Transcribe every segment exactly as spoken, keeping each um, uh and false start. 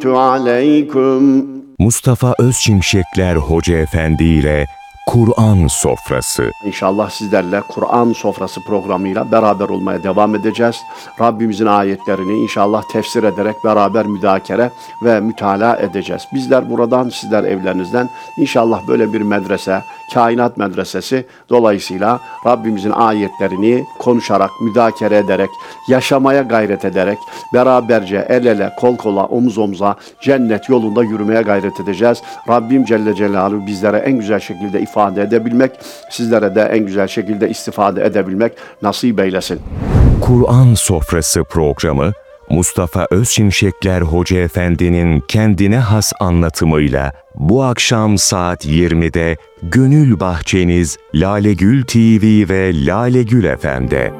Aleyküm. Mustafa Özçimşekler Hoca Efendi ile Kur'an Sofrası. İnşallah sizlerle Kur'an Sofrası programıyla beraber olmaya devam edeceğiz. Rabbimizin ayetlerini inşallah tefsir ederek beraber müzakere ve mütalaa edeceğiz. Bizler buradan, sizler evlerinizden inşallah böyle bir medrese, kainat medresesi dolayısıyla Rabbimizin ayetlerini konuşarak, müzakere ederek, yaşamaya gayret ederek, beraberce el ele, kol kola, omuz omuza cennet yolunda yürümeye gayret edeceğiz. Rabbim Celle Celaluhu bizlere en güzel şekilde ifade edebilmek, sizlere de en güzel şekilde istifade edebilmek nasip eylesin. Kur'an Sofrası programı, Mustafa Özçimşekler Hoca Efendi'nin kendine has anlatımıyla bu akşam saat yirmide Gönül Bahçeniz Lalegül T V ve Lalegül F M'de.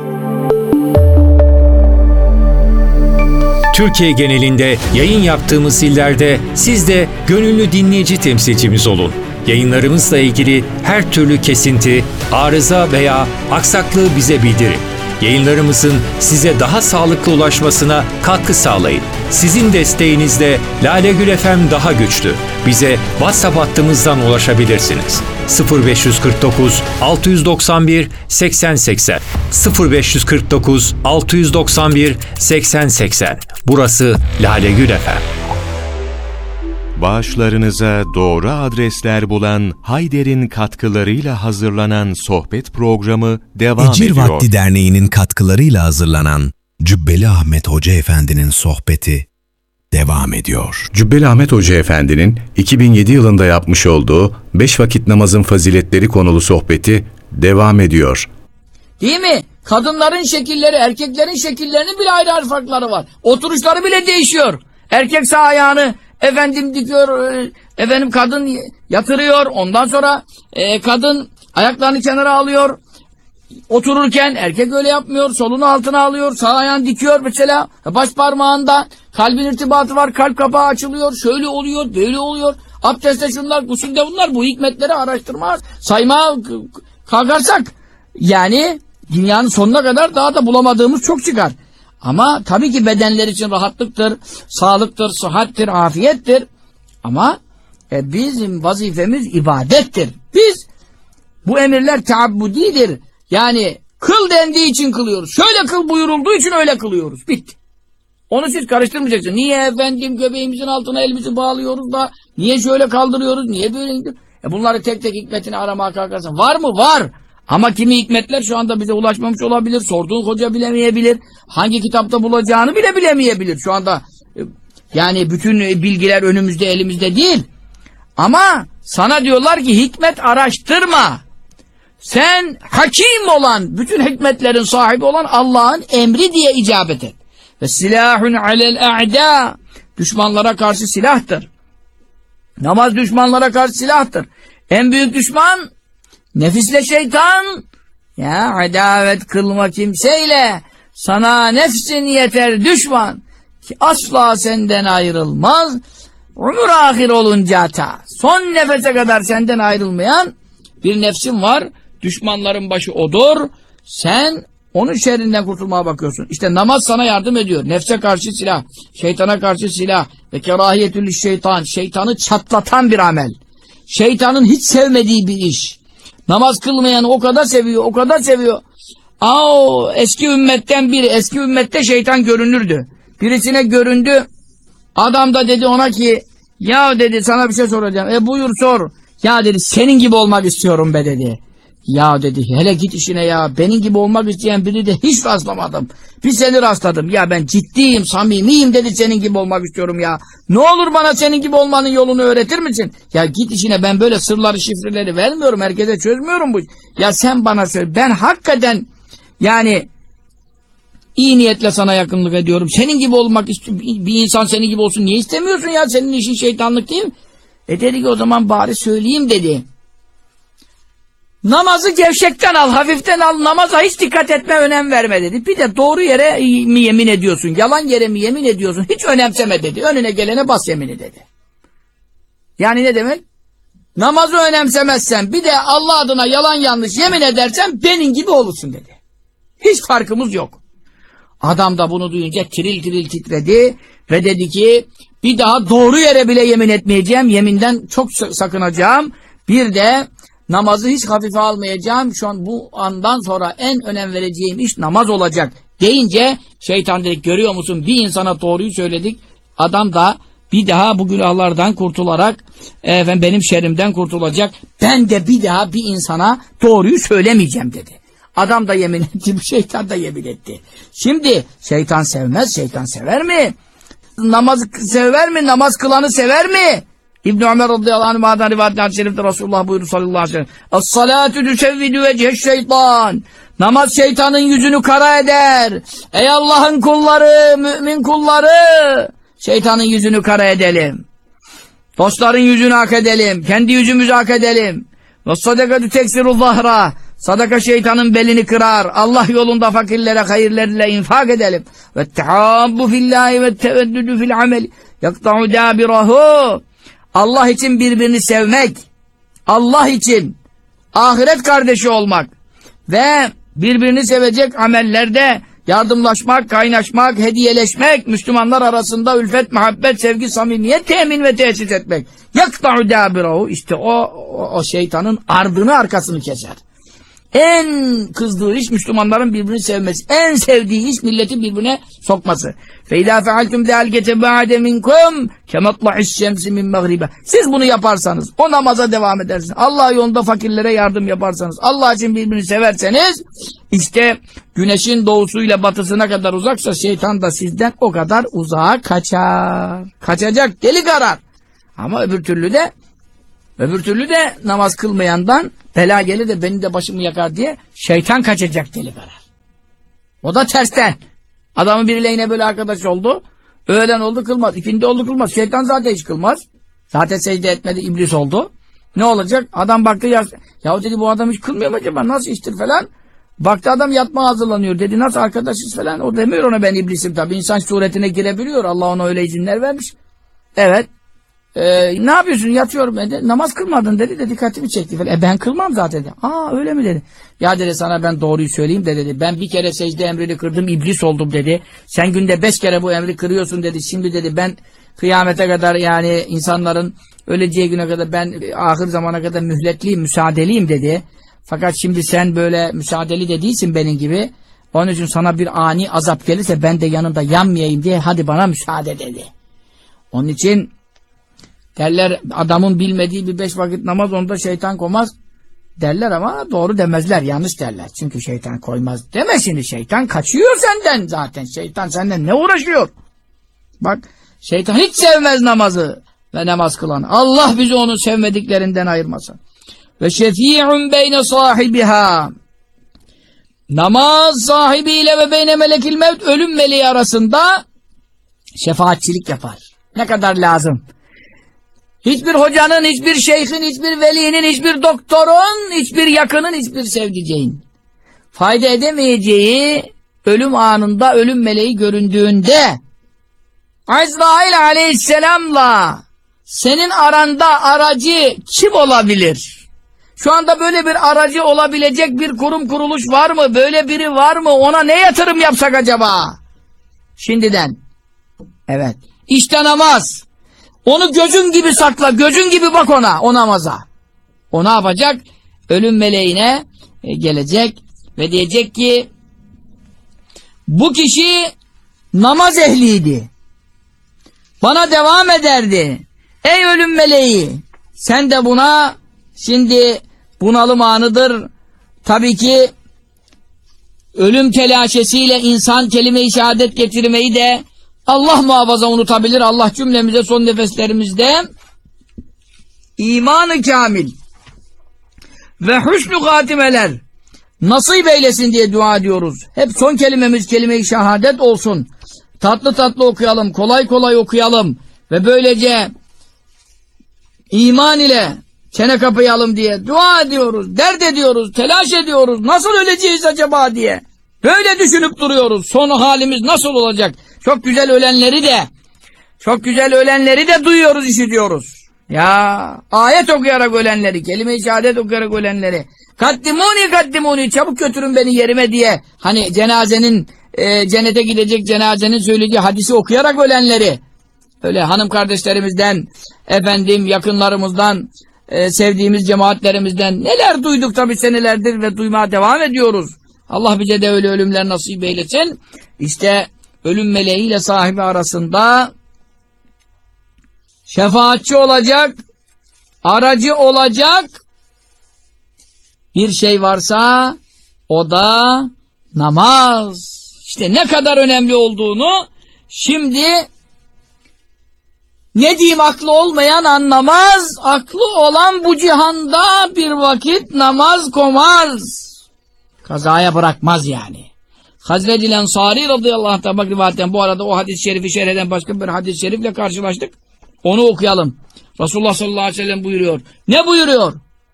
Türkiye genelinde yayın yaptığımız illerde siz de gönüllü dinleyici temsilcimiz olun. Yayınlarımızla ilgili her türlü kesinti, arıza veya aksaklığı bize bildirin. Yayınlarımızın size daha sağlıklı ulaşmasına katkı sağlayın. Sizin desteğinizle Lalegül F M daha güçlü. Bize WhatsApp hattımızdan ulaşabilirsiniz. sıfır beş kırk dokuz altı doksan bir seksen seksen sıfır beş kırk dokuz altı doksan bir seksen seksen. Burası Lalegül F M. Bağışlarınıza doğru adresler bulan Hayder'in katkılarıyla hazırlanan sohbet programı devam Ecir ediyor. Vakti Derneği'nin katkılarıyla hazırlanan Cübbeli Ahmet Hoca Efendi'nin sohbeti devam ediyor. Cübbeli Ahmet Hoca Efendi'nin iki bin yedi yılında yapmış olduğu beş vakit namazın faziletleri konulu sohbeti devam ediyor. Değil mi? Kadınların şekilleri, erkeklerin şekillerinin bile ayrı ayrı farkları var. Oturuşları bile değişiyor. Erkek sağ ayağını efendim dikiyor, efendim kadın yatırıyor. Ondan sonra e, kadın ayaklarını kenara alıyor. Otururken erkek öyle yapmıyor. Solunu altına alıyor. Sağ ayağını dikiyor mesela. Baş parmağında kalbin irtibatı var. Kalp kapağı açılıyor. Şöyle oluyor, böyle oluyor. Abdestte şunlar, gusülde bunlar. Bu hikmetleri araştırma, sayma kalkarsak yani dünyanın sonuna kadar daha da bulamadığımız çok çıkar. Ama tabii ki bedenler için rahatlıktır, sağlıktır, sıhhattir, afiyettir. Ama e, bizim vazifemiz ibadettir. Biz bu emirler teabbudidir. Yani kıl dendiği için kılıyoruz. Şöyle kıl buyurulduğu için öyle kılıyoruz. Bitti. Onu siz karıştırmayacaksınız. Niye efendim göbeğimizin altına elimizi bağlıyoruz da, niye şöyle kaldırıyoruz, niye böyle? E bunları tek tek hikmetini aramaya kalkarsan. Var mı? Var. Ama kimi hikmetler şu anda bize ulaşmamış olabilir. Sorduğun hoca bilemeyebilir. Hangi kitapta bulacağını bile bilemeyebilir. Şu anda yani bütün bilgiler önümüzde, elimizde değil. Ama sana diyorlar ki hikmet araştırma. Sen hakim olan, bütün hikmetlerin sahibi olan Allah'ın emri diye icabet et. Ve silahun alel a'da. Düşmanlara karşı silahtır. Namaz düşmanlara karşı silahtır. En büyük düşman nefisle şeytan. Ya adavet kılma kimseyle. Sana nefsin yeter düşman. Ki asla senden ayrılmaz. Ömür ahir olunca ta. Son nefese kadar senden ayrılmayan bir nefsin var. Düşmanların başı odur. Sen onun şerrinden kurtulmaya bakıyorsun. İşte namaz sana yardım ediyor. Nefse karşı silah, şeytana karşı silah ve kerahiyetül şeytan. Şeytanı çatlatan bir amel. Şeytanın hiç sevmediği bir iş. Namaz kılmayanı o kadar seviyor, o kadar seviyor. Aa, eski ümmetten biri, eski ümmette şeytan görünürdü. Birisine göründü. Adam da dedi ona ki, ya dedi sana bir şey soracağım. E buyur sor. Ya dedi senin gibi olmak istiyorum be dedi. Ya dedi hele git işine ya. Benim gibi olmak isteyen biri de hiç rastlamadım. Bir seni rastladım. Ya ben ciddiyim, samimiyim dedi, senin gibi olmak istiyorum ya. Ne olur bana senin gibi olmanın yolunu öğretir misin? Ya git işine, ben böyle sırları, şifreleri vermiyorum. Herkese çözmüyorum bu. Ya sen bana söyle. Ben hakikaten yani iyi niyetle sana yakınlık ediyorum. Senin gibi olmak istiyorum. Bir insan senin gibi olsun. Niye istemiyorsun ya? Senin işin şeytanlık değil mi? E dedi ki o zaman bari söyleyeyim dedi. Namazı gevşekten al, hafiften al, namaza hiç dikkat etme, önem verme dedi. Bir de doğru yere mi yemin ediyorsun, yalan yere mi yemin ediyorsun, hiç önemseme dedi. Önüne gelene bas yemini dedi. Yani ne demek? Namazı önemsemezsen, bir de Allah adına yalan yanlış yemin edersen benim gibi olursun dedi. Hiç farkımız yok. Adam da bunu duyunca tiril tiril titredi ve dedi ki Bir daha doğru yere bile yemin etmeyeceğim. Yeminden çok sakınacağım. Bir de namazı hiç hafife almayacağım. Şu an bu andan sonra en önem vereceğim iş namaz olacak deyince şeytan dedik, görüyor musun? Bir insana doğruyu söyledik. Adam da bir daha bu günahlardan kurtularak efendim, benim şerrimden kurtulacak. Ben de bir daha bir insana doğruyu söylemeyeceğim dedi. Adam da yemin etti, şeytan da yemin etti. Şimdi şeytan sevmez, şeytan sever mi? Namaz sever mi? Namaz kılanı sever mi? İbn Ömer radıyallahu anh'dan rivayet hadis-i şerifte Resulullah buyurdu sallallahu aleyhi ve sellem. Es-salatu tüsevvidu veceş şeytan. Namaz şeytanın yüzünü kara eder. Ey Allah'ın kulları, mümin kulları, şeytanın yüzünü kara edelim. Dostların yüzünü hak edelim. Kendi yüzümüzü hak edelim. Ve sadakatü teksiru zahra. Sadaka şeytanın belini kırar. Allah yolunda fakirlere hayırlarıyla infak edelim. Ve tehabbu fillahi ve teveddüdü fil ameli. Yakta'u dabirahu. Allah için birbirini sevmek. Allah için ahiret kardeşi olmak. Ve birbirini sevecek amellerde yardımlaşmak, kaynaşmak, hediyeleşmek, Müslümanlar arasında ülfet, muhabbet, sevgi, samimiyet temin ve tesis etmek. Yakta'u dabirahu. İşte o, o, o şeytanın ardını arkasını keser. En kızdığı iş Müslümanların birbirini sevmesi. En sevdiği iş milletin birbirine sokması. فَاِذَا فَعَلْتُمْ ذَٰلِكَ تَبَعَدَ مِنْكُمْ كَمَطْلَعِ الشَّمْسِ مِنْ مَغْرِبَ. Siz bunu yaparsanız, o namaza devam edersiniz, Allah yolunda fakirlere yardım yaparsanız, Allah için birbirini severseniz, işte güneşin doğusuyla batısına kadar uzaksa şeytan da sizden o kadar uzağa kaçar. Kaçacak, deli karar. Ama öbür türlü de öbür türlü de namaz kılmayandan bela gelir de beni de başımı yakar diye şeytan kaçacak, deli karar. O da tersten. Adamın biriyle yine böyle arkadaş oldu. Öğlen oldu kılmaz. İkindi oldu kılmaz. Şeytan zaten hiç kılmaz. Zaten secde etmedi, iblis oldu. Ne olacak? Adam baktı ya, ya dedi bu adam hiç kılmıyor mu acaba? Nasıl iştir falan. Baktı adam yatma hazırlanıyor. Dedi nasıl arkadaşız falan. O demiyor ona ben iblisim tabi. İnsan suretine girebiliyor. Allah ona öyle izinler vermiş. Evet. Ee, ne yapıyorsun? Yatıyorum dedi. Namaz kılmadın dedi de dikkatimi çekti falan. E ben kılmam zaten dedi. Aa öyle mi dedi. Ya dedi sana ben doğruyu söyleyeyim de dedi. Ben bir kere secde emrini kırdım, iblis oldum dedi. Sen günde beş kere bu emri kırıyorsun dedi. Şimdi dedi ben kıyamete kadar, yani insanların öleceği güne kadar, ben ahir zamana kadar mühletliyim, müsaadeliyim dedi. Fakat şimdi sen böyle müsaadeli de değilsin benim gibi. Onun için sana bir ani azap gelirse ben de yanında yanmayayım diye hadi bana müsaade dedi. Onun için derler adamın bilmediği bir beş vakit namaz onda şeytan koymaz derler ama doğru demezler, yanlış derler. Çünkü şeytan koymaz deme şimdi, şeytan kaçıyor senden zaten. Şeytan senden ne uğraşıyor? Bak şeytan hiç sevmez namazı ve namaz kılanı. Allah bizi onun sevmediklerinden ayırmasın. Ve şefi'un beyne sahibiha. Namaz sahibiyle ve beyne melekil mevt, ölüm meleği arasında şefaatçilik yapar. Ne kadar lazım? Hiçbir hocanın, hiçbir şeyhin, hiçbir velinin, hiçbir doktorun, hiçbir yakının, hiçbir sevdiceğin fayda edemeyeceği ölüm anında, ölüm meleği göründüğünde Azrail aleyhisselamla senin aranda aracı kim olabilir? Şu anda böyle bir aracı olabilecek bir kurum kuruluş var mı? Böyle biri var mı? Ona ne yatırım yapsak acaba? Şimdiden. Evet. İşte namaz. Onu gözün gibi sakla, gözün gibi bak ona, o namaza. O ne yapacak? Ölüm meleğine gelecek ve diyecek ki bu kişi namaz ehliydi. Bana devam ederdi. Ey ölüm meleği, sen de buna şimdi bunalım anıdır. Tabii ki ölüm telaşesiyle insan kelime-i şehadet getirmeyi de Allah muhafaza unutabilir. Allah cümlemize son nefeslerimizde iman-ı kamil ve hüsnü hatimeler nasip eylesin diye dua ediyoruz. Hep son kelimemiz kelime-i şehadet olsun. Tatlı tatlı okuyalım, kolay kolay okuyalım ve böylece iman ile çene kapayalım diye dua ediyoruz, dert ediyoruz, telaş ediyoruz. Nasıl öleceğiz acaba diye. Böyle düşünüp duruyoruz. Son halimiz nasıl olacak? Çok güzel ölenleri de, çok güzel ölenleri de duyuyoruz, işitiyoruz. Ya ayet okuyarak ölenleri, kelime-i şehadet okuyarak ölenleri, kaddimuni kaddimuni, çabuk götürün beni yerime diye, hani cenazenin e, cennete gidecek cenazenin söylediği hadisi okuyarak ölenleri, öyle hanım kardeşlerimizden, efendim yakınlarımızdan, e, sevdiğimiz cemaatlerimizden neler duyduk tabii senelerdir ve duymaya devam ediyoruz. Allah bize de öyle ölümler nasip eylesin. İşte ölüm meleğiyle sahibi arasında şefaatçi olacak, aracı olacak bir şey varsa o da namaz. İşte ne kadar önemli olduğunu şimdi ne diyeyim, aklı olmayan anlamaz, aklı olan bu cihanda bir vakit namaz komaz. Kazaya bırakmaz yani. Hazreti Ensari radıyallahu anh'tan bak rivayetten, bu arada o hadis-i şerifi şerh eden başka bir hadis-i şerifle karşılaştık. Onu okuyalım. Resulullah sallallahu aleyhi ve sellem buyuruyor. Ne buyuruyor?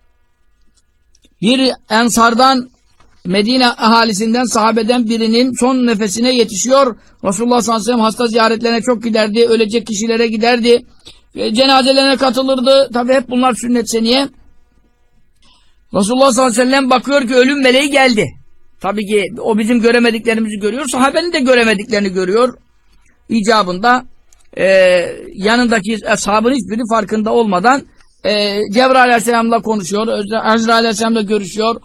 Bir ensardan, Medine ahalisinden, sahabeden birinin son nefesine yetişiyor. Resulullah sallallahu aleyhi ve sellem hasta ziyaretlerine çok giderdi. Ölecek kişilere giderdi. E, cenazelerine katılırdı. Tabi hep bunlar sünnet seniye. Resulullah sallallahu aleyhi ve sellem bakıyor ki ölüm meleği geldi. Tabii ki o bizim göremediklerimizi görüyor. Sahabenin de göremediklerini görüyor. İcabında e, yanındaki ashabın hiçbiri farkında olmadan e, Cebrail aleyhisselamla konuşuyor. Azrail aleyhisselamla görüşüyor.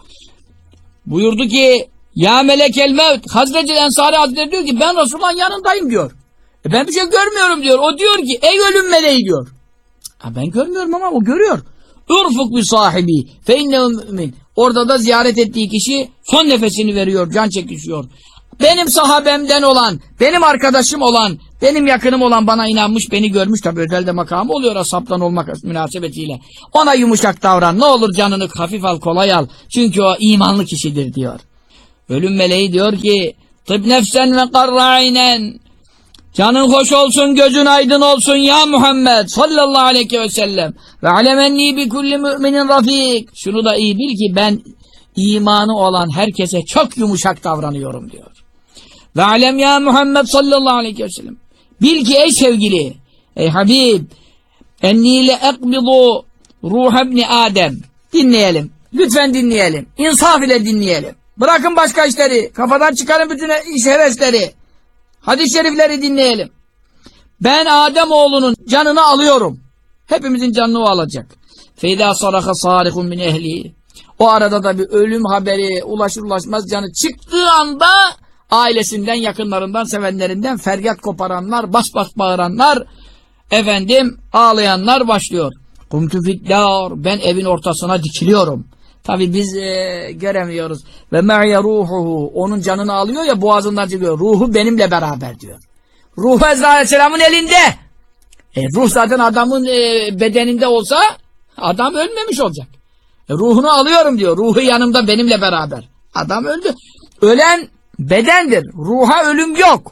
Buyurdu ki ya melekel mevt, Hazreti Ensari Hazretleri diyor ki ben Resulullah'ın yanındayım diyor. E ben bir şey görmüyorum diyor. O diyor ki ey ölüm meleği diyor. Ha ben görmüyorum ama o görüyor. Urfuk bir sahibi fe innehu mümin. Orada da ziyaret ettiği kişi son nefesini veriyor, can çekişiyor. Benim sahabemden olan, benim arkadaşım olan, benim yakınım olan bana inanmış, beni görmüş. Tabi özelde makamı oluyor ashabtan olmak münasebetiyle. Ona yumuşak davran, ne olur canını hafif al, kolay al. Çünkü o imanlı kişidir diyor. Ölüm meleği diyor ki tıp nefsen ve karra'inen, canın hoş olsun, gözün aydın olsun ya Muhammed sallallahu aleyhi ve sellem. Ve alemenni bi kulli müminin rafik. Şunu da iyi bil ki ben imanı olan herkese çok yumuşak davranıyorum diyor. Ve alem ya Muhammed sallallahu aleyhi ve sellem. Bil ki ey sevgili, ey Habib, enni le ekbidu ruh ibni Adem. Dinleyelim. Lütfen dinleyelim. İnsaf ile dinleyelim. Bırakın başka işleri. Kafadan çıkarın bütün iş hevesleri. Hadis-i şerifleri dinleyelim. Ben Adem oğlunun canını alıyorum. Hepimizin canını o alacak. Feyda saraka sarikun min ehli. O arada da bir ölüm haberi ulaşır ulaşmaz canı çıktığı anda ailesinden, yakınlarından, sevenlerinden feryat koparanlar, bas bas bağıranlar, efendim ağlayanlar başlıyor. Kumtu fiddar, ben evin ortasına dikiliyorum. Tabi biz e, göremiyoruz. Ve me'ye ruhuhu, onun canını alıyor ya, boğazından çıkıyor. Ruhu benimle beraber diyor. Ruhu Ezrail aleyhisselamın elinde. E, ruh zaten adamın e, bedeninde olsa adam ölmemiş olacak. E, ruhunu alıyorum diyor. Ruhu yanımda benimle beraber. Adam öldü. Ölen bedendir. Ruha ölüm yok.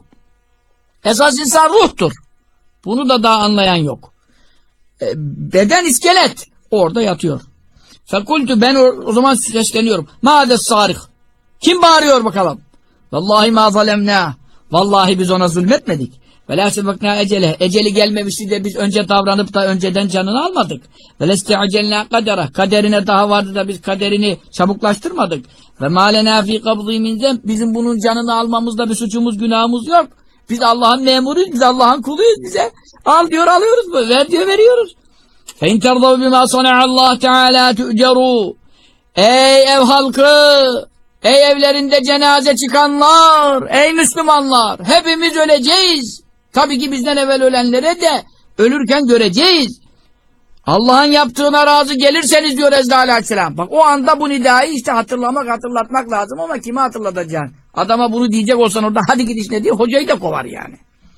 Esas insan ruhtur. Bunu da daha anlayan yok. E, beden iskelet. Orada yatıyor. Fekultu, ben o, o zaman sesleniyorum. Mâdes sarık. Kim bağırıyor bakalım? Vallahi mâ zalemnâ. Vallahi biz ona zulmetmedik. Ve lâ sebeknâ ecele. Eceli gelmemişti de biz önce davranıp da önceden canını almadık. Ve leste'acelnâ kadera. Kaderine daha vardı da biz kaderini çabuklaştırmadık. Ve mâlenâ fî kabdî min zem. Bizim bunun canını almamızda bir suçumuz, günahımız yok. Biz Allah'ın memuruyuz, biz Allah'ın kuluyuz bize. Al diyor alıyoruz, ver diyor veriyoruz. فَاِنْ تَرْضَوْا بِمَا صَنَعَ اللّٰهِ تَعَالَى تُؤْجَرُوا. Ey ev halkı, ey evlerinde cenaze çıkanlar, ey Müslümanlar, hepimiz öleceğiz. Tabii ki bizden evvel ölenlere de ölürken göreceğiz. Allah'ın yaptığına razı gelirseniz diyor Ezrail aleyhisselam. Bak o anda bu nidayı işte hatırlamak, hatırlatmak lazım ama kime hatırlatacaksın? Adama bunu diyecek olsan orada hadi git işte diye hocayı da kovar yani.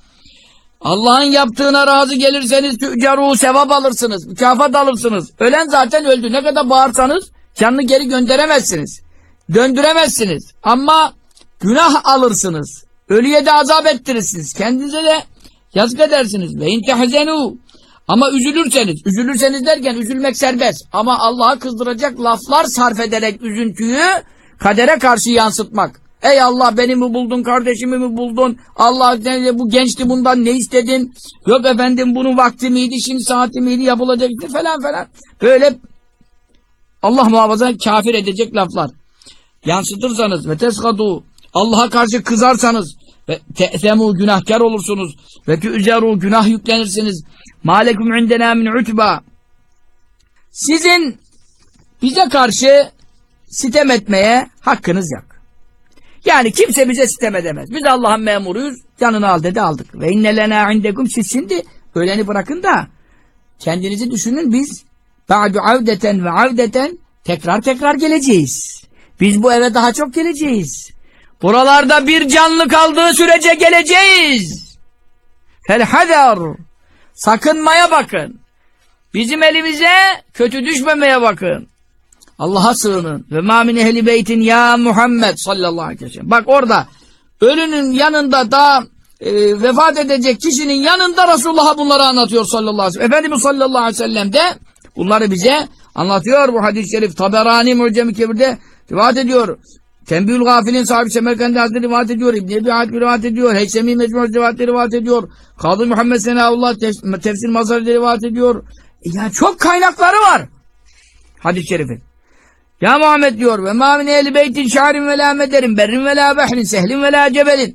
Allah'ın yaptığına razı gelirseniz tüccaru, sevap alırsınız, mükafat alırsınız. Ölen zaten öldü. Ne kadar bağırsanız canını geri gönderemezsiniz. Döndüremezsiniz. Ama günah alırsınız. Ölüye de azap ettirirsiniz. Kendinize de yazık edersiniz. Ve intehzenu. Ama üzülürseniz, üzülürseniz derken üzülmek serbest. Ama Allah'a kızdıracak laflar sarf ederek üzüntüyü kadere karşı yansıtmak. Ey Allah, beni mi buldun, kardeşimi mi buldun? Allah bu gençti, bundan ne istedin? Yok efendim bunun vakti miydi, şimdi saati miydi, yapılacaktı falan falan. Böyle Allah muhafaza kafir edecek laflar yansıtırsanız ve teskadu, Allah'a karşı kızarsanız ve te'zemu günahkar olursunuz ve tü'zeru günah yüklenirsiniz. Mâlekum indena min utba. Sizin bize karşı sitem etmeye hakkınız yok. Yani kimse bize sitem edemez. Biz Allah'ın memuruyuz. Canını al dedi, aldık. Ve inne lena indekum, siz şimdi öleni bırakın da kendinizi düşünün, biz ba'du avdeten ve avdeten tekrar tekrar geleceğiz. Biz bu eve daha çok geleceğiz. Buralarda bir canlı kaldığı sürece geleceğiz. Felhadar, sakınmaya bakın. Bizim elimize kötü düşmemeye bakın. Allah'a sığının. Ve ma min ehli beytin ya Muhammed sallallahu aleyhi ve sellem. Bak orada ölünün yanında daha e, vefat edecek kişinin yanında Resulullah'a bunları anlatıyor sallallahu aleyhi ve sellem. Efendimiz sallallahu aleyhi ve sellem de bunları bize anlatıyor. Bu hadis-i şerif Taberani Mu'cem-i Kebir'de rivayet ediyor. Tembihül Gafil'in sahibi Semerkandi Hazretleri rivayet ediyor. İbn-i Ebi Hatim rivayet ediyor. Heysemi Mecmu'da rivayet rivayet ediyor. Kadı Muhammed Senaullah tef Tefsir Mazhar'da rivayet ediyor. E yani çok kaynakları var hadis-i şerifin. Ya Muhammed diyor ve ma min ehli beytin şa'rin ve la mederin berrin ve la behrin sehlin ve la cebelin.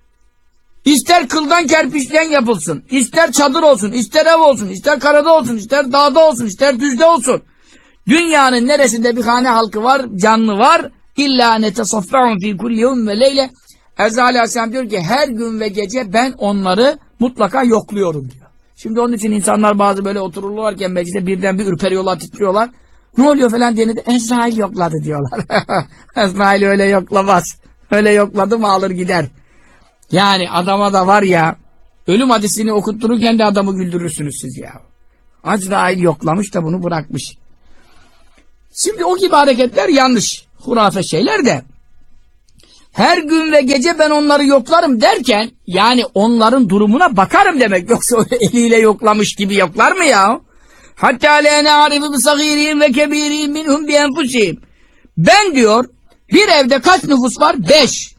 İster kıldan kerpiçten yapılsın, ister çadır olsun, ister ev olsun, ister karada olsun, ister dağda olsun, ister düzde olsun. Dünyanın neresinde bir hane halkı var, canlı var. İlla netesaffa'un fi kulli yevm ve leyle. Ezra Aleyhisselam diyor ki her gün ve gece ben onları mutlaka yokluyorum diyor. Şimdi onun için insanlar bazı böyle otururlarken mecliste birden bir ürperiyorlar, titriyorlar. Ne oluyor falan diye de Ezrail yokladı diyorlar. Ezrail öyle yoklamaz. Öyle yokladı mı alır gider. Yani adama da var ya, ölüm hadisini okuttururken de adamı güldürürsünüz siz ya. Ezrail yoklamış da bunu bırakmış. Şimdi o gibi hareketler yanlış. Hurafe şeyler de. Her gün ve gece ben onları yoklarım derken, yani onların durumuna bakarım demek. Yoksa öyle eliyle yoklamış gibi yoklar mı ya? Hatta le na'rifu bi sagirihim ve kebirihim minhum bi enfusihim. Ben diyor, bir evde kaç nüfus var? Beş.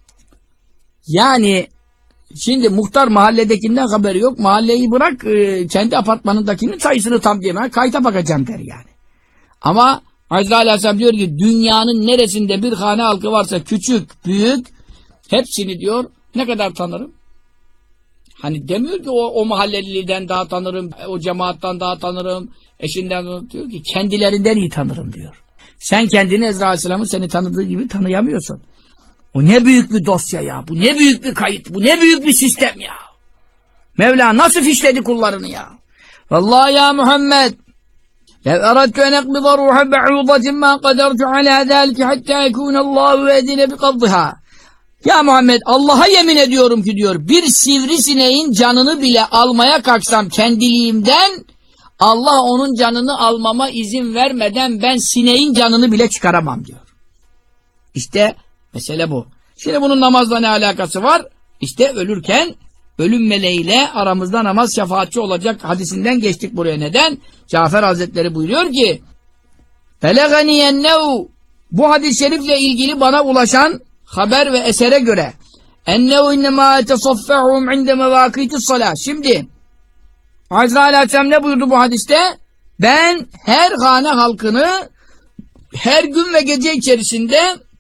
Yani şimdi muhtar mahalledekinden haberi yok. Mahalleyi bırak, e, kendi apartmanındakinin sayısını tam diyemem. Kayıta bakacağım der yani. Ama Hazreti Aleyhisselam diyor ki dünyanın neresinde bir hane halkı varsa küçük, büyük hepsini diyor ne kadar tanırım? Hani demiyor ki o, o mahalleliden daha tanırım, o cemaattan daha tanırım, eşinden diyor ki kendilerinden iyi tanırım diyor. Sen kendini Ezra Aleyhisselam'ın seni tanıdığı gibi tanıyamıyorsun. O ne büyük bir dosya ya, bu ne büyük bir kayıt, bu ne büyük bir sistem ya. Mevla nasıl fişledi kullarını ya. Vallahi ya Muhammed لَوْ أَرَدْتُ أَنْ أَقْبِضَ رُوحَ بَعُوضَةٍ مَا قَدَرْتُ عَلَى ذَلِكَ حَتَّى يَكُونَ اللّٰهُ وَاَذِنَ بِقَبْضِهَا. Ya Muhammed Allah'a yemin ediyorum ki diyor bir sivrisineğin canını bile almaya kalksam kendiliğimden Allah onun canını almama izin vermeden ben sineğin canını bile çıkaramam diyor. İşte mesele bu. Şimdi bunun namazla ne alakası var? İşte ölürken ölüm meleğiyle aramızda namaz şefaatçi olacak hadisinden geçtik buraya. Neden? Cafer Hazretleri buyuruyor ki فَلَغَنِيَنَّهُ bu hadis-i şerifle ilgili bana ulaşan haber ve esere göre اَنَّهُ اِنَّمَا يَتَصَفَّعُهُمْ عِنْدَ مَوَاقِيتِ الصَّلَاةِ. Şimdi Hazreti Aleyhisselam ne buyurdu bu hadiste? Ben her hane halkını her gün ve gece içerisinde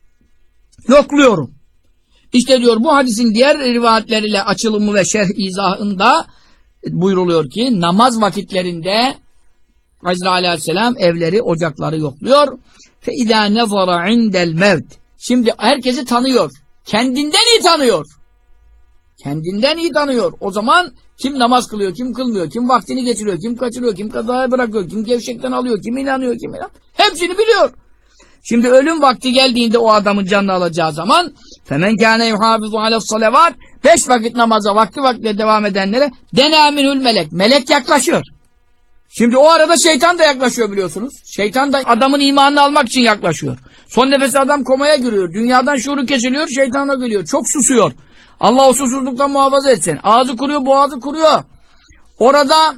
yokluyorum. İşte diyor bu hadisin diğer rivayetleriyle açılımı ve şerh izahında buyruluyor ki namaz vakitlerinde Hazreti Aleyhisselam evleri, ocakları yokluyor. فَاِذَا نَظَرَ عِنْدَ الْمَوْتِ. Şimdi herkesi tanıyor. Kendinden iyi tanıyor. Kendinden iyi tanıyor. O zaman kim namaz kılıyor, kim kılmıyor, kim vaktini geçiriyor, kim kaçırıyor, kim kazaya bırakıyor, kim gevşekten alıyor, kim inanıyor, kim inanmıyor. Hepsini biliyor. Şimdi ölüm vakti geldiğinde o adamın canını alacağı zaman فَمَنْ كَانَ يُحَافِظُ عَلَى الصَّلَوَاتِ beş vakit namaza vakti vakti devam edenlere دَنَا مِنْهُ melek. Melek yaklaşıyor. Şimdi o arada şeytan da yaklaşıyor biliyorsunuz. Şeytan da adamın imanını almak için yaklaşıyor. Son nefesi adam komaya giriyor. Dünyadan şuuru kesiliyor, şeytana geliyor. Çok susuyor. Allah o susuzluktan muhafaza etsin. Ağzı kuruyor, boğazı kuruyor. Orada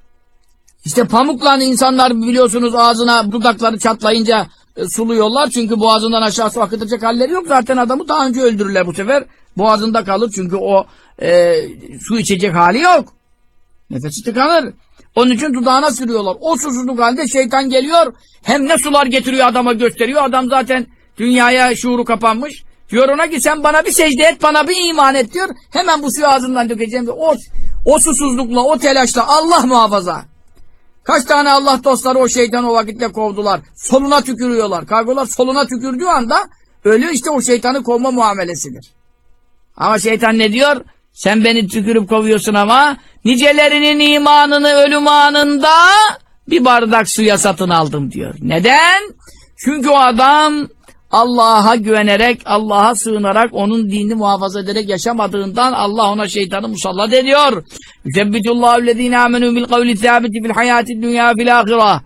işte pamukla insanlar biliyorsunuz ağzına dudakları çatlayınca e, suluyorlar. Çünkü boğazından aşağı su akıtacak halleri yok. Zaten adamı daha önce öldürürler bu sefer. Boğazında kalır çünkü o e, su içecek hali yok. Nefesi tıkanır. Onun için dudağına sürüyorlar. O susuzluk halde şeytan geliyor. Hem ne sular getiriyor adama gösteriyor. Adam zaten dünyaya şuuru kapanmış. Diyor ona ki sen bana bir secde et, bana bir iman et diyor. Hemen bu suyu ağzından dökeceğim diyor. O, o susuzlukla, o telaşla Allah muhafaza. Kaç tane Allah dostları o şeytanı o vakitte kovdular. Soluna tükürüyorlar. Kargolar soluna tükürdüğü anda ölü işte o şeytanı kovma muamelesidir. Ama şeytan ne diyor? Sen beni tükürüp kovuyorsun ama nicelerinin imanını ölüm anında bir bardak suya satın aldım diyor. Neden? Çünkü o adam Allah'a güvenerek, Allah'a sığınarak, onun dinini muhafaza ederek yaşamadığından Allah ona şeytanı musallat ediyor. Yüsebbitullahu ellezine amenu bil kavli sabiti fil hayati dünya fil ahireh.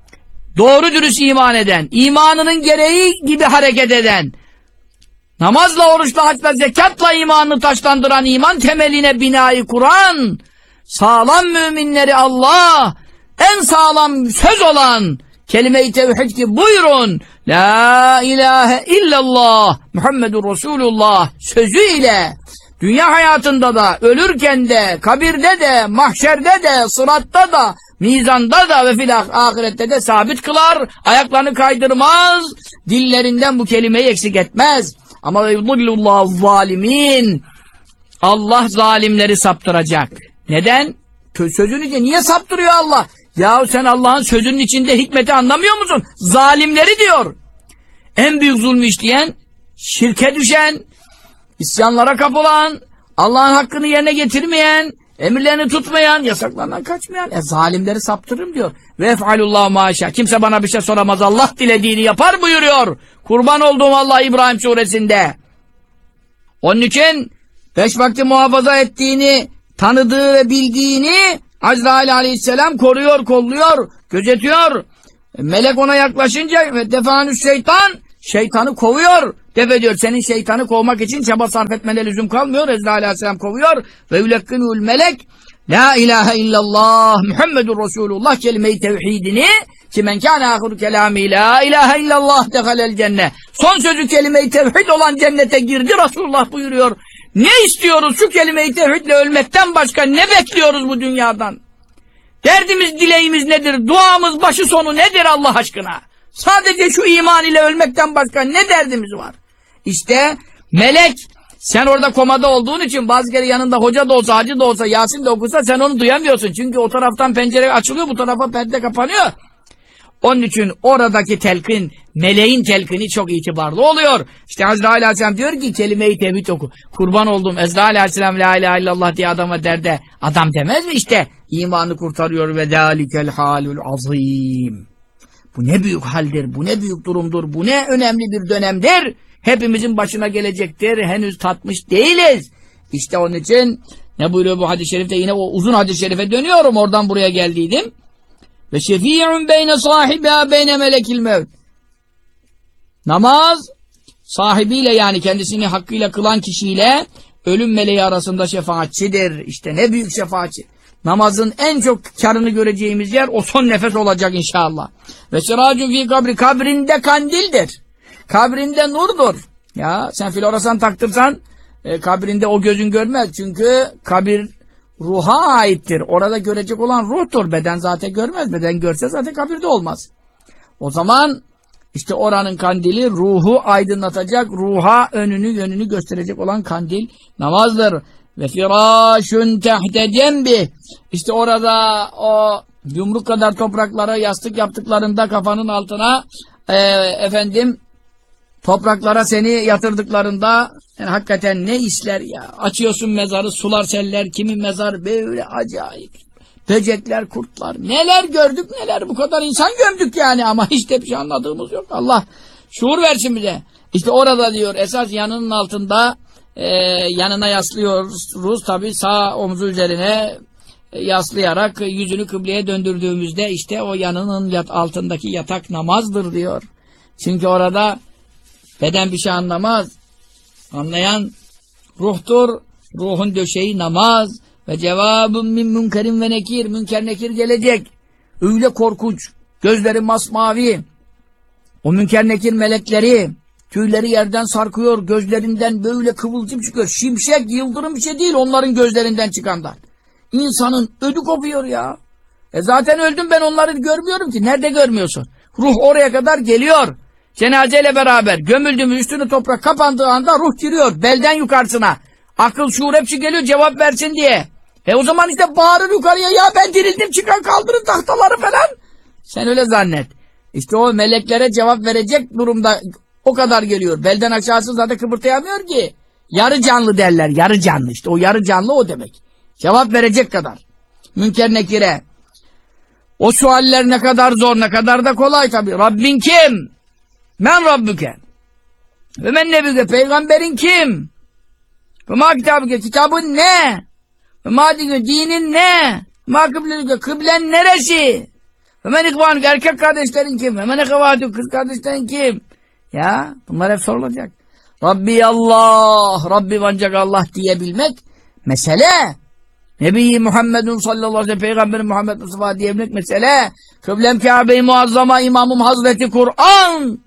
Doğru dürüst iman eden, imanının gereği gibi hareket eden, namazla, oruçla, haçla, zekatla imanını taşlandıran, iman temeline binayı kuran, sağlam müminleri Allah, en sağlam söz olan kelime-i tevhid ki buyurun La ilahe illallah Muhammedur Resulullah sözüyle dünya hayatında da, ölürken de, kabirde de, mahşerde de, sıratta da, mizanda da ve fil ahirette de sabit kılar, ayaklarını kaydırmaz, dillerinden bu kelimeyi eksik etmez. Ama yudillullahu zalimin, Allah zalimleri saptıracak. Neden? Sözünü de niye saptırıyor Allah? Yahu sen Allah'ın sözünün içinde hikmeti anlamıyor musun? Zalimleri diyor. En büyük zulmü işleyen, şirke düşen, isyanlara kapılan, Allah'ın hakkını yerine getirmeyen, emirlerini tutmayan, yasaklarından kaçmayan, e, zalimleri saptırırım diyor. Ve ef'alullahu maşa. Kimse bana bir şey soramaz. Allah dilediğini yapar buyuruyor. Kurban olduğum Allah İbrahim suresinde. Onun için beş vakti muhafaza ettiğini, tanıdığı ve bildiğini Azrail aleyhisselam koruyor, kolluyor, gözetiyor. Melek ona yaklaşınca ve defanüs şeytan, şeytanı kovuyor. Def ediyor. Senin şeytanı kovmak için çaba sarf etmene lüzum kalmıyor. Azrail aleyhisselam kovuyor. Ve yulekkinul melek La ilahe illallah Muhammedur Resulullah kelime-i tevhidini ki men kâne âhiru kelâmi la ilahe illallah dehalel cennet. Son sözü kelime-i tevhid olan cennete girdi Resulullah buyuruyor. Ne istiyoruz şu kelime-i tevhidle ölmekten başka ne bekliyoruz bu dünyadan? Derdimiz, dileğimiz nedir? Duamız başı sonu nedir Allah aşkına? Sadece şu iman ile ölmekten başka ne derdimiz var? İşte melek, sen orada komada olduğun için bazı kere yanında hoca da olsa, hacı da olsa, Yasin de okusa sen onu duyamıyorsun. Çünkü o taraftan pencere açılıyor, bu tarafa perde kapanıyor. Onun için oradaki telkin, meleğin telkini çok itibarlı oluyor. İşte Azrail Aleyhisselam diyor ki kelime-i tevhid oku. Kurban oldum. Azrail Aleyhisselam la ilahe illallah diye adama derde. Adam demez mi işte? İmanı kurtarıyor ve dâlikel halul azîm. Bu ne büyük haldir, bu ne büyük durumdur, bu ne önemli bir dönemdir. Hepimizin başına gelecektir. Henüz tatmış değiliz. İşte onun için ne buyuruyor bu hadis-i şerifte? Yine o uzun hadis-i şerife dönüyorum. Oradan buraya geldiydim. Ve şefi'un beyne sahibiha beyne melekil mevt. Namaz sahibiyle, yani kendisini hakkıyla kılan kişiyle ölüm meleği arasında şefaatçidir. İşte ne büyük şefaatçi. Namazın en çok karını göreceğimiz yer o son nefes olacak inşallah. Ve siracun fi kabri, kabrinde kandildir. Kabrinde nurdur. Ya sen floresan taktırsan e, kabrinde o gözün görmez. Çünkü kabir ruha aittir. Orada görecek olan ruhtur. Beden zaten görmez. Beden görse zaten kabirde olmaz. O zaman işte oranın kandili ruhu aydınlatacak, ruha önünü yönünü gösterecek olan kandil namazdır. Ve firâşun tehte cembi. İşte orada o yumruk kadar topraklara yastık yaptıklarında kafanın altına e, efendim topraklara seni yatırdıklarında yani hakikaten ne işler ya. Açıyorsun mezarı, sular seller, kimin mezar böyle acayip. Böcekler, kurtlar. Neler gördük neler, bu kadar insan gömdük yani ama hiç de bir şey anladığımız yok. Allah şuur versin bize. İşte orada diyor esas yanının altında e, yanına yaslıyoruz tabi, sağ omzu üzerine e, yaslayarak yüzünü kıbleye döndürdüğümüzde işte o yanının yat, altındaki yatak namazdır diyor. Çünkü orada beden bir şey anlamaz. Anlayan ruhtur. Ruhun döşeği namaz. Ve cevabın min münkerin ve nekir. Münker nekir gelecek. Öyle korkunç. Gözleri masmavi. O münker nekir melekleri. Tüyleri yerden sarkıyor. Gözlerinden böyle kıvılcım çıkıyor. Şimşek, yıldırım bir şey değil onların gözlerinden çıkanlar. İnsanın ödü kopuyor ya. E zaten öldüm ben, onları görmüyorum ki. Nerede görmüyorsun? Ruh oraya kadar geliyor. cenazeyle beraber gömüldüğümüz, üstünü toprak kapandığı anda ruh giriyor belden yukarısına. Akıl, şuur hepsi geliyor cevap versin diye. E o zaman işte bağırır yukarıya, ya ben dirildim, çıkan kaldırın tahtaları falan. Sen öyle zannet. İşte o meleklere cevap verecek durumda o kadar geliyor. Belden aşağısı zaten kıpırtayamıyor ki. Yarı canlı derler, yarı canlı işte. O yarı canlı o demek. Cevap verecek kadar. Münker Nekire. O sualler ne kadar zor, ne kadar da kolay tabii. Rabbin kim? Men Rabbuke. Ve men nebüke. Peygamberin kim? Ve ma kitabüke. Kitabın ne? Ve ma dike. Dinin ne? Ma kıblelüke. Kıblen neresi? Ve men ikvanüke. Erkek kardeşlerin kim? Ve men ekevâtük. Kız kardeşlerin kim? Ya bunlar hep sorulacak. Rabbi Allah. Rabbim ancak Allah diyebilmek mesele. Nebi Muhammedun sallallahu aleyhi ve sellem, Peygamberin Muhammed Mustafa diyebilmek mesele. Kıblem Kabe-i Muazzama, İmamım Hazreti Kur'an.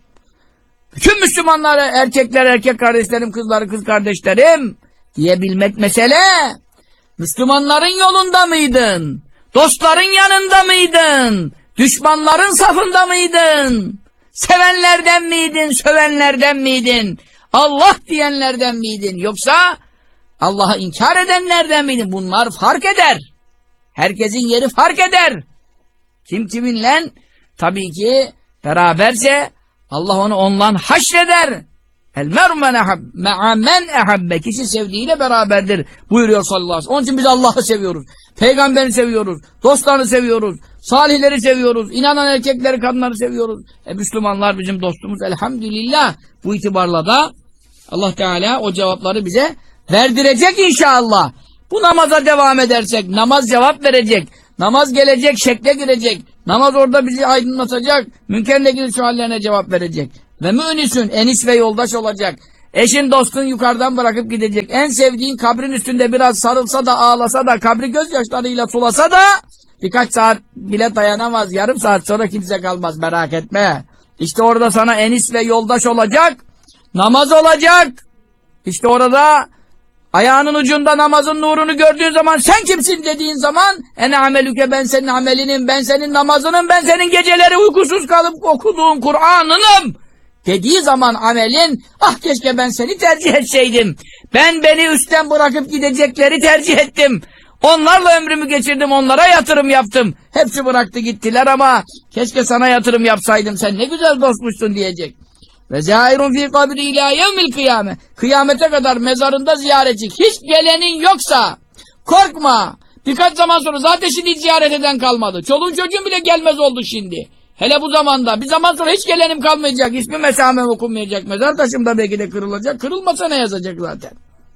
Bütün Müslümanları, erkekler erkek kardeşlerim, kızları kız kardeşlerim diyebilmek mesele. Müslümanların yolunda mıydın? Dostların yanında mıydın? Düşmanların safında mıydın? Sevenlerden miydin? Sövenlerden miydin? Allah diyenlerden miydin? Yoksa Allah'ı inkar edenlerden miydin? Bunlar fark eder. Herkesin yeri fark eder. Kim kiminle? Tabii ki beraberse Allah onu ondan haşreder. El mer'u me'a men ehabbe. Kişi sevdiğiyle beraberdir buyuruyor sallallahu aleyhi ve sellem. Onun için biz Allah'ı seviyoruz. Peygamberi seviyoruz. Dostlarını seviyoruz. Salihleri seviyoruz. İnanan erkekleri, kadınları seviyoruz. E, Müslümanlar bizim dostumuz. Elhamdülillah. Bu itibarla da Allah Teala o cevapları bize verdirecek inşallah. Bu namaza devam edersek namaz cevap verecek. Namaz gelecek, şekle girecek. Namaz orada bizi aydınlatacak. Münkerle ilgili suallerine cevap verecek. Ve mü'nisün, enis ve yoldaş olacak. Eşin dostun yukarıdan bırakıp gidecek. En sevdiğin kabrin üstünde biraz sarılsa da ağlasa da, kabri gözyaşlarıyla sulasa da birkaç saat bile dayanamaz. Yarım saat sonra kimse kalmaz, merak etme. İşte orada sana enis ve yoldaş olacak. Namaz olacak. İşte orada ayağının ucunda namazın nurunu gördüğün zaman sen kimsin dediğin zaman ene amelüke, ben senin amelinim, ben senin namazının, ben senin geceleri uykusuz kalıp okuduğun Kur'an'ınım dediği zaman amelin, ah keşke ben seni tercih etseydim. Ben beni üstten bırakıp gidecekleri tercih ettim. Onlarla ömrümü geçirdim, onlara yatırım yaptım. Hepsi bıraktı gittiler ama keşke sana yatırım yapsaydım, sen ne güzel dostmuşsun diyecek. Ve zâirun fî kabri ilâ yevmil kıyâme. Kıyamete kadar mezarında ziyaretçi. Hiç gelenin yoksa korkma. Birkaç zaman sonra zaten şimdi ziyaret eden kalmadı. Çoluğun çocuğun bile gelmez oldu şimdi. Hele bu zamanda. Bir zaman sonra hiç gelenim kalmayacak. İsmi mesamem okunmayacak. Mezar taşım da belki de kırılacak. Kırılmasa ne yazacak zaten?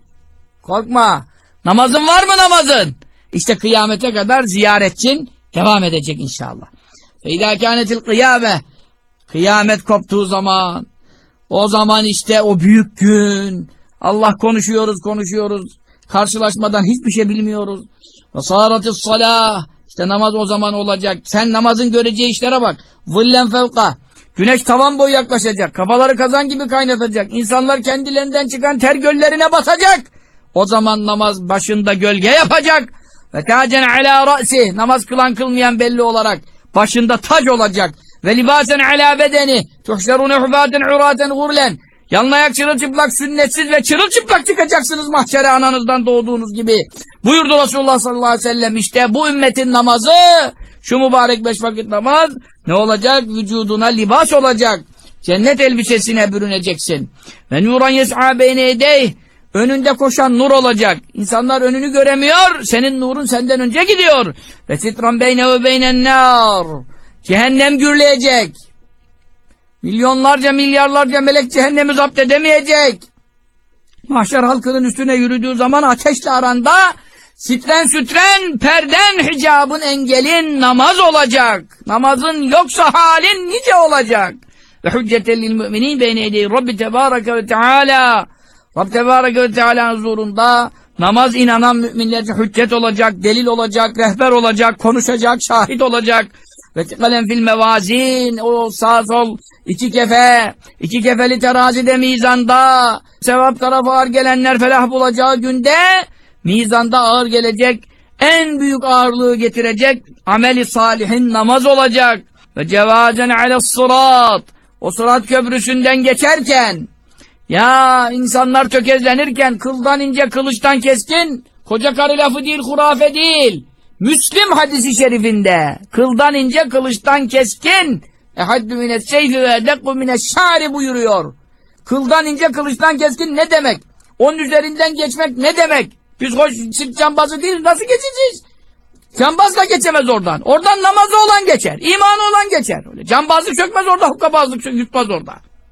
Korkma. Namazın var mı namazın? İşte kıyamete kadar ziyaretçin devam edecek inşallah. Fe idâ kânetil kıyâme. Kıyamet koptuğu zaman, o zaman işte o büyük gün, Allah konuşuyoruz konuşuyoruz, karşılaşmadan hiçbir şey bilmiyoruz. Ve sâratis salâh, işte namaz o zaman olacak. Sen namazın göreceği işlere bak. Zillen fevka, güneş tavan boyu yaklaşacak, kafaları kazan gibi kaynatacak, insanlar kendilerinden çıkan ter göllerine batacak. O zaman namaz başında gölge yapacak. Ve tâcen alâ ra'si, namaz kılan kılmayan belli olarak başında tac olacak. Ve libasen alâ bedeni tuhşerûne hubâten urâten gurlen. Yanlayak çırılçıplak, sünnetsiz ve çırılçıplak çıkacaksınız mahşere ananızdan doğduğunuz gibi. Buyurdu Resulullah sallallahu aleyhi ve sellem. İşte bu ümmetin namazı, şu mübarek beş vakit namaz ne olacak? Vücuduna libas olacak. Cennet elbisesine bürüneceksin. Ve nuran yes'a beyne edeyh. Önünde koşan nur olacak. İnsanlar önünü göremiyor. Senin nurun senden önce gidiyor. Ve sitran beyne ve beynen nâr. Cehennem gürleyecek. Milyonlarca, milyarlarca melek cehennemi zapt edemeyecek. Mahşer halkının üstüne yürüdüğü zaman ateşle aranda sitren sütren, perden, hicabın, engelin namaz olacak. Namazın yoksa halin nice olacak. Ve hücceten lil müminin beyne edeyi Rabbi Tebareke ve Teala. Rabbi Tebareke ve Teala'nın huzurunda namaz inanan müminlerce hüccet olacak, delil olacak, rehber olacak, konuşacak, şahit olacak. Ve tikalen fil mevazin, o sağ sol iki kefe, iki kefeli terazide mizanda, sevap tarafı ağır gelenler felah bulacağı günde mizanda ağır gelecek, en büyük ağırlığı getirecek ameli salihin namaz olacak. Ve cevazen ales sırat, o Sırat Köprüsü'nden geçerken, ya insanlar tökezlenirken, kıldan ince kılıçtan keskin, koca karı lafı değil, hurafe değil. Müslim hadisi şerifinde, kıldan ince kılıçtan keskin, ehaddü mine's-seyfi ve edekku mine's-şâri buyuruyor. Kıldan ince kılıçtan keskin ne demek? Onun üzerinden geçmek ne demek? Biz hoş sırf cambazı değil, nasıl geçeceğiz? Cambaz da geçemez oradan. Oradan namazı olan geçer, imanı olan geçer. Öyle cambazlık çökmez orada, hukkabazlık yutmaz orada.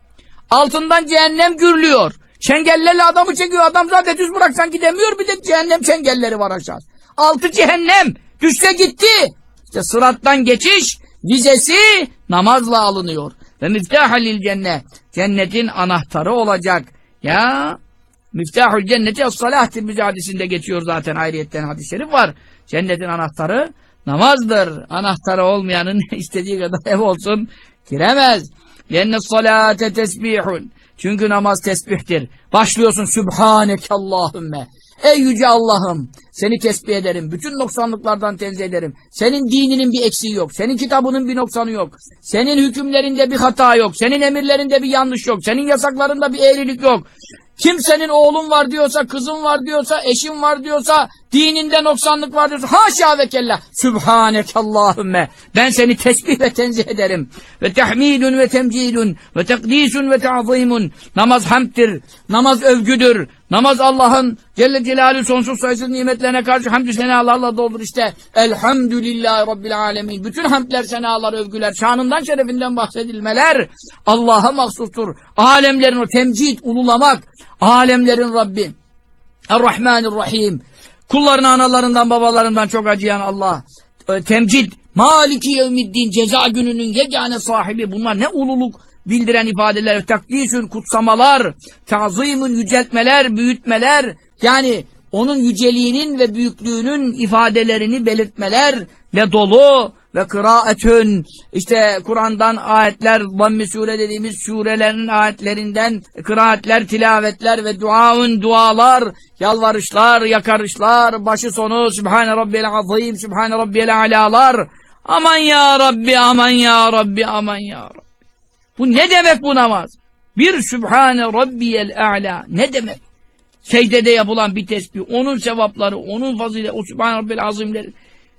Altından cehennem gürlüyor. Çengellerle adamı çekiyor. Adam zaten düz bıraksan gidemiyor. Bir de cehennem çengelleri var aşağı. Altı cehennem. Düşse gitti. İşte sırattan geçiş vizesi namazla alınıyor. Ve miftahul cennet. Cennetin anahtarı olacak. Ya miftahul cenneti as-salah Tirmizi hadisinde geçiyor zaten, ayrıyetten hadis-i şerif var. Cennetin anahtarı namazdır. Anahtarı olmayanın istediği kadar ev olsun giremez. Yenne salate tesbihun. Çünkü namaz tesbihtir. Başlıyorsun Sübhaneke Allahümme. Ey yüce Allah'ım, seni tesbih ederim. Bütün noksanlıklardan tenzih ederim. Senin dininin bir eksiği yok. Senin kitabının bir noksanı yok. Senin hükümlerinde bir hata yok. Senin emirlerinde bir yanlış yok. Senin yasaklarında bir eğrilik yok. Kimsenin oğlun var diyorsa, kızın var diyorsa, eşin var diyorsa, dininde noksanlık var diyorsa, haşa ve kella. Sübhaneke Allahümme. Ben seni tesbih ve tenzih ederim. Ve tehmidun ve temcidun ve tekdisun ve ta'zimun. Namaz hamdtir. Namaz övgüdür. Namaz Allah'ın Celle Celaluhu sonsuz sayısız nimetlerine karşı hamdü senalarla doldur işte. Elhamdülillahi Rabbil alemin. Bütün hamdler, senalar, övgüler, şanından, şerefinden bahsedilmeler Allah'a mahsustur. Alemlerin o temcid, ululamak, alemlerin Rabbi Er-Rahmanir-Rahim. Kullarına analarından, babalarından çok acıyan Allah. Temcid, Maliki Yevmiddin, ceza gününün yegane sahibi. Bunlar ne ululuk bildiren ifadeler, takdisün, kutsamalar, ta'zimun, yüceltmeler, büyütmeler, yani onun yüceliğinin ve büyüklüğünün ifadelerini belirtmelerle dolu ve kıraatün, işte Kur'an'dan ayetler, Zamm-ı Sure dediğimiz surelerin ayetlerinden kıraatler, tilavetler ve duaun, dualar, yalvarışlar, yakarışlar, başı sonu Sübhane Rabbiyel Azim, Sübhane Rabbiyel Alalar, aman ya Rabbi, aman ya Rabbi, aman ya Rabbi. Bu ne demek bu namaz? Bir Sübhane Rabbiyel A'la ne demek? Secdede yapılan bir tesbih, onun sevapları, onun faziletleri, o Sübhane Rabbiyel Azimleri.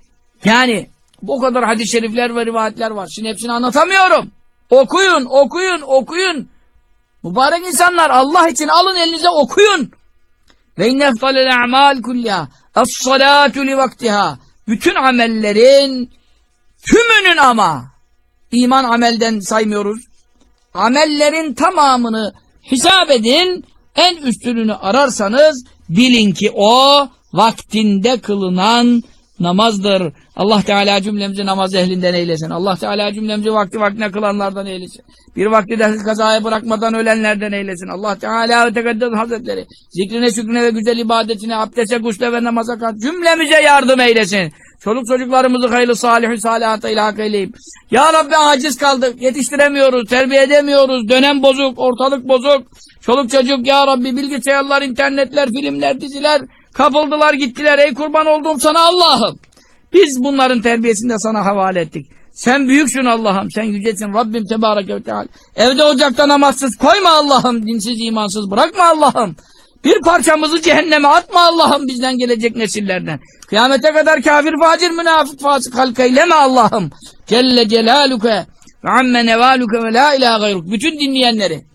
Yani bu kadar hadis-i şerifler ve rivayetler var. Şimdi hepsini anlatamıyorum. Okuyun, okuyun, okuyun. Mübarek insanlar, Allah için alın elinize okuyun. Ve inne eftalel a'mal kulliha es-salatu li vaktiha. Bütün amellerin tümünün ama iman amelden saymıyoruz. Amellerin tamamını hesap edin. En üstününü ararsanız bilin ki o vaktinde kılınan namazdır. Allah Teala cümlemizi namaz ehlinden eylesin. Allah Teala cümlemizi vakti vaktine kılanlardan eylesin. Bir vakti de kazaya bırakmadan ölenlerden eylesin. Allah Teala ve Tekaddes Hazretleri zikrine, şükrine ve güzel ibadetine, abdeste, gusle ve namaza karşı cümlemize yardım eylesin. Çoluk çocuklarımızı hayırlı salih-i salihata ilhak eyleyip, ya Rabbi aciz kaldık, yetiştiremiyoruz, terbiye edemiyoruz, dönem bozuk, ortalık bozuk, çoluk çocuk ya Rabbi bilgisayarlar, internetler, filmler, diziler kapıldılar gittiler. Ey kurban olduğum sana Allah'ım. Biz bunların terbiyesini de sana havale ettik. Sen büyüksün Allah'ım, sen yücesin Rabbim Tebareke ve Teala. Evde ocakta namazsız koyma Allah'ım, dinsiz imansız bırakma Allah'ım. Bir parçamızı cehenneme atma Allah'ım bizden gelecek nesillerden. Kıyamete kadar kafir, facir, münafık, fasık halka eyleme Allah'ım. Celle celaluke ve amme nevaluke ve la ilahe gayruk. Bütün dinleyenleri,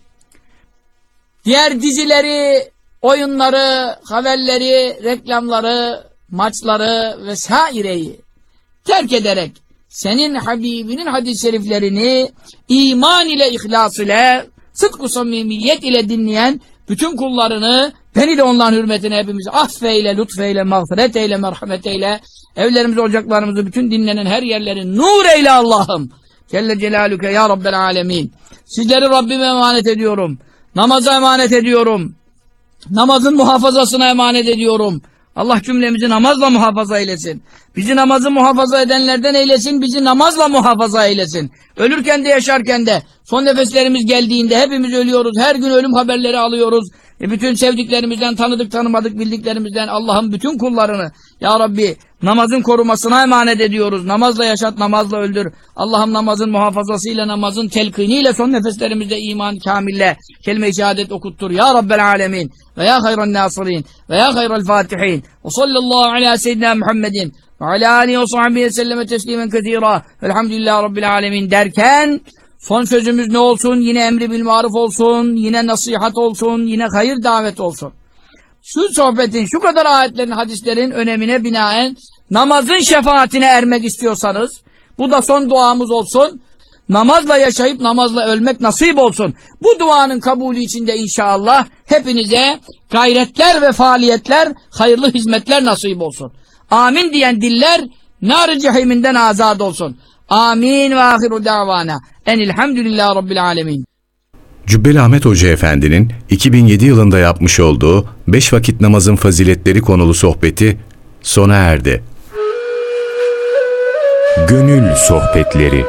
diğer dizileri, oyunları, haberleri, reklamları, maçları vesaireyi terk ederek senin Habibinin hadis-i şeriflerini iman ile, ihlas ile, sıdk-ı samimiyet ile dinleyen bütün kullarını, beni de onların hürmetine hepimizi affeyle, lütfeyle, mağfiret eyle, merhamet eyle, evlerimizi, ocaklarımızı, bütün dinlenen her yerleri nur eyle Allah'ım. Celle Celaluke ya Rabbel Alemin. Sizleri Rabbime emanet ediyorum. Namaza emanet ediyorum. Namazın muhafazasına emanet ediyorum. Allah cümlemizi namazla muhafaza eylesin. Bizi namazı muhafaza edenlerden eylesin, bizi namazla muhafaza eylesin. Ölürken de yaşarken de, son nefeslerimiz geldiğinde hepimiz ölüyoruz. Her gün ölüm haberleri alıyoruz. E bütün sevdiklerimizden, tanıdık tanımadık bildiklerimizden Allah'ın bütün kullarını Ya Rabbi namazın korumasına emanet ediyoruz. Namazla yaşat, namazla öldür. Allah'ım namazın muhafazasıyla, namazın telkiniyle son nefeslerimizde iman kamille kelime-i şehadet okuttur. Ya Rabbel alemin ve ya hayran nasirin ve ya hayral fatihin ve sallallahu ala seyyidina Muhammedin ve ala alihi ve sahbihi selleme teslimen ketira velhamdülillahi Rabbil alemin derken son sözümüz ne olsun? Yine emri bil maruf olsun, yine nasihat olsun, yine hayır davet olsun. Şu sohbetin, şu kadar ayetlerin, hadislerin önemine binaen namazın şefaatine ermek istiyorsanız, bu da son duamız olsun. Namazla yaşayıp namazla ölmek nasip olsun. Bu duanın kabulü içinde inşallah hepinize gayretler ve faaliyetler, hayırlı hizmetler nasip olsun. Amin diyen diller nar-ı cehiminden azad olsun. Amin ve ahiru davana enilhamdülillahi rabbil alemin. Cübbeli Ahmet Hoca Efendi'nin iki bin yedi yılında yapmış olduğu beş vakit namazın faziletleri konulu sohbeti sona erdi. Gönül Sohbetleri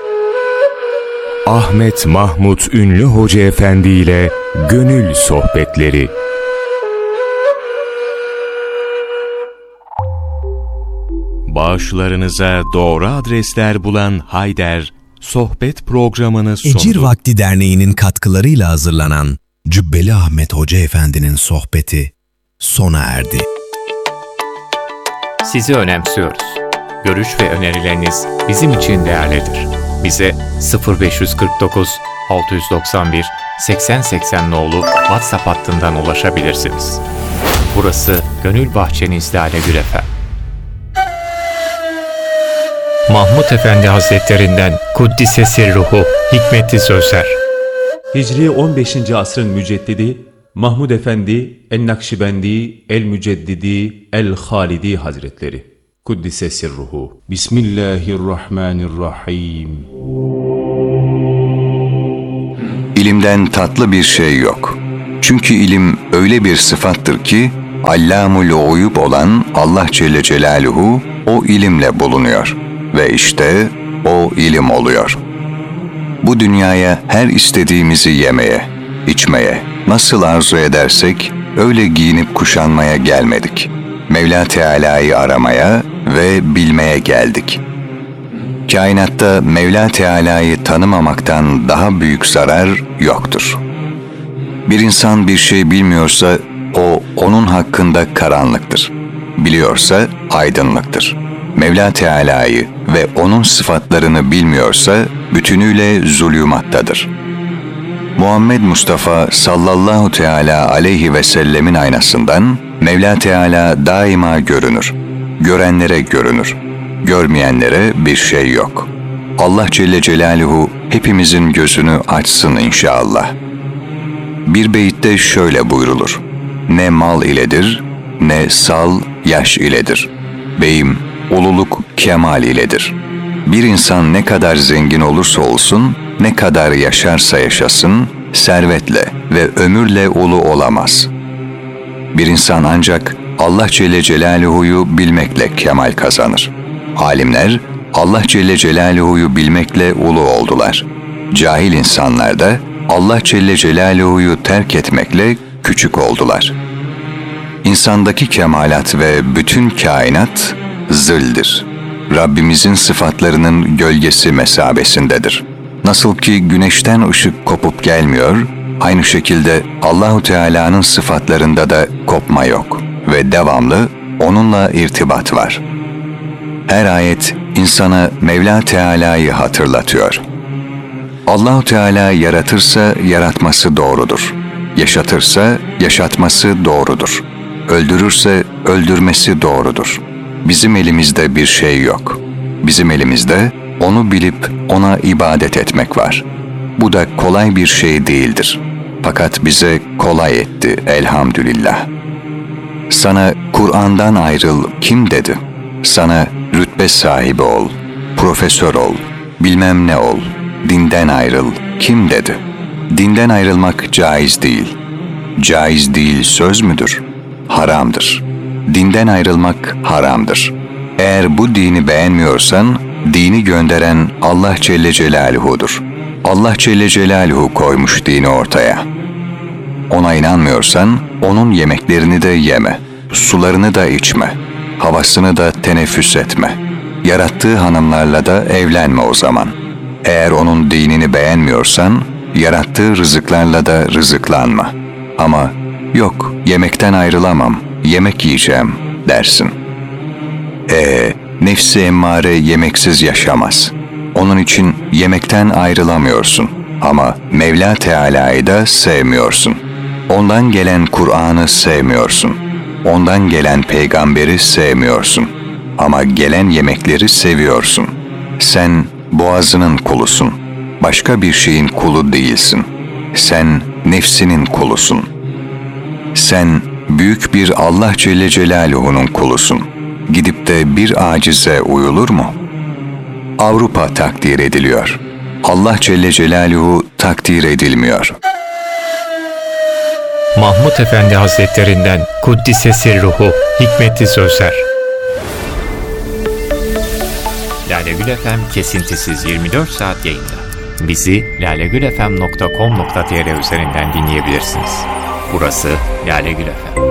Ahmet Mahmut Ünlü Hoca Efendi ile Gönül Sohbetleri. Bağışlarınıza doğru adresler bulan Hayder, sohbet programını sundu. Ecir Vakti Derneği'nin katkılarıyla hazırlanan Cübbeli Ahmet Hoca Efendi'nin sohbeti sona erdi. Sizi önemsiyoruz. Görüş ve önerileriniz bizim için değerlidir. Bize sıfır beş kırk dokuz altı yüz doksan bir seksen seksen nolu WhatsApp hattından ulaşabilirsiniz. Burası Gönül Bahçeniz Lale Gül Efem. Mahmud Efendi Hazretlerinden Kuddise Sirruhu hikmetli sözler. Hicri on beşinci asrın müceddidi Mahmud Efendi En-Nakşibendi El-Müceddidi El-Halidi Hazretleri. Kuddise Sirruhu. Bismillahirrahmanirrahim. İlimden tatlı bir şey yok. Çünkü ilim öyle bir sıfattır ki Allamul Uyub olan Allah Celle Celaluhu o ilimle bulunuyor. Ve işte o ilim oluyor. Bu dünyaya her istediğimizi yemeye, içmeye, nasıl arzu edersek öyle giyinip kuşanmaya gelmedik. Mevla Teala'yı aramaya ve bilmeye geldik. Kainatta Mevla Teala'yı tanımamaktan daha büyük zarar yoktur. Bir insan bir şey bilmiyorsa o onun hakkında karanlıktır. Biliyorsa aydınlıktır. Mevla Teala'yı ve onun sıfatlarını bilmiyorsa bütünüyle zulümattadır. Muhammed Mustafa sallallahu teala aleyhi ve sellemin aynasından Mevla Teala daima görünür. Görenlere görünür. Görmeyenlere bir şey yok. Allah Celle Celaluhu hepimizin gözünü açsın inşallah. Bir beyitte şöyle buyrulur: ne mal iledir, ne sal yaş iledir. Beyim, ululuk kemal iledir. Bir insan ne kadar zengin olursa olsun, ne kadar yaşarsa yaşasın, servetle ve ömürle ulu olamaz. Bir insan ancak Allah Celle Celaluhu'yu bilmekle kemal kazanır. Alimler Allah Celle Celaluhu'yu bilmekle ulu oldular. Cahil insanlar da Allah Celle Celaluhu'yu terk etmekle küçük oldular. İnsandaki kemalat ve bütün kainat zildir. Rabbimizin sıfatlarının gölgesi mesabesindedir. Nasıl ki güneşten ışık kopup gelmiyor, aynı şekilde Allahu Teala'nın sıfatlarında da kopma yok ve devamlı onunla irtibat var. Her ayet insana Mevla Teala'yı hatırlatıyor. Allahu Teala yaratırsa yaratması doğrudur. Yaşatırsa yaşatması doğrudur. Öldürürse öldürmesi doğrudur. Bizim elimizde bir şey yok. Bizim elimizde onu bilip ona ibadet etmek var. Bu da kolay bir şey değildir. Fakat bize kolay etti elhamdülillah. Sana Kur'an'dan ayrıl kim dedi? Sana rütbe sahibi ol, profesör ol, bilmem ne ol, dinden ayrıl kim dedi? Dinden ayrılmak caiz değil. Caiz değil söz müdür? Haramdır. Dinden ayrılmak haramdır. Eğer bu dini beğenmiyorsan, dini gönderen Allah Celle Celaluhu'dur. Allah Celle Celaluhu koymuş dini ortaya. Ona inanmıyorsan onun yemeklerini de yeme, sularını da içme, havasını da teneffüs etme. Yarattığı hanımlarla da evlenme o zaman. Eğer onun dinini beğenmiyorsan, yarattığı rızıklarla da rızıklanma. Ama yok, yemekten ayrılamam, yemek yiyeceğim dersin. Ee, nefsi emmare yemeksiz yaşamaz. Onun için yemekten ayrılamıyorsun. Ama Mevla Teala'yı da sevmiyorsun. Ondan gelen Kur'an'ı sevmiyorsun. Ondan gelen peygamberi sevmiyorsun. Ama gelen yemekleri seviyorsun. Sen boğazının kulusun. Başka bir şeyin kulu değilsin. Sen nefsinin kulusun. Sen büyük bir Allah Celle Celaluhu'nun kulusun. Gidip de bir acize uyulur mu? Avrupa takdir ediliyor. Allah Celle Celaluhu takdir edilmiyor. Mahmud Efendi Hazretlerinden Kuddise Sirruhu Hikmetli Sözler. Lale Gül F M kesintisiz yirmi dört saat yayında. Bizi lalegülfm nokta com nokta tr üzerinden dinleyebilirsiniz. Burası Lale Gül F M.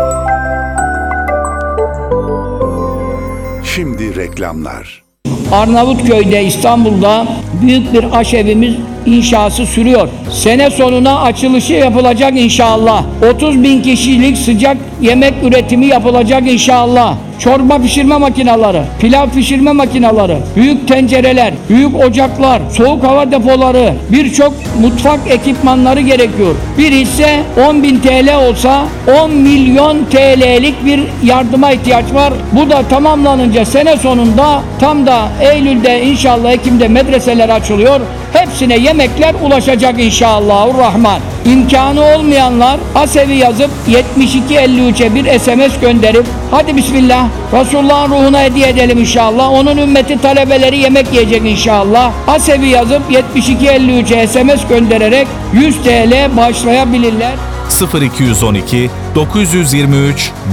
Şimdi reklamlar. Arnavutköy'de, İstanbul'da büyük bir aşevimiz inşası sürüyor. Sene sonuna açılışı yapılacak inşallah. otuz bin kişilik sıcak yemek üretimi yapılacak inşallah. Çorba pişirme makineleri, pilav pişirme makineleri, büyük tencereler, büyük ocaklar, soğuk hava depoları, birçok mutfak ekipmanları gerekiyor. Bir hisse on bin T L olsa on milyon T L'lik bir yardıma ihtiyaç var. Bu da tamamlanınca sene sonunda tam da Eylül'de inşallah Ekim'de medreseler açılıyor. Hepsine yemekler ulaşacak inşallahurrahman. İmkanı olmayanlar Asevi yazıp yetmiş iki elli üçe bir S M S gönderip hadi bismillah Resulullah'ın ruhuna hediye edelim inşallah. Onun ümmeti talebeleri yemek yiyecek inşallah. Asevi yazıp yetmiş iki elli üçe S M S göndererek yüz T L bağışlayabilirler. sıfır iki on iki dokuz yüz yirmi üç